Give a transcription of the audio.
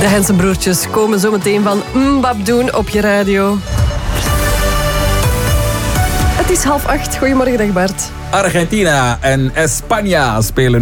De Hensenbroertjes komen zo meteen van Mbap doen op je radio. Het is 7:30. Goedemorgen, dag Bart. Argentina en España spelen